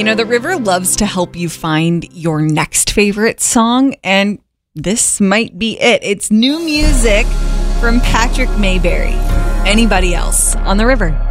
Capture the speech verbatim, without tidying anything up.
You know, the River loves to help you find your next favorite song, and this might be it. It's new music from Patrick Mayberry. Anybody else on the River?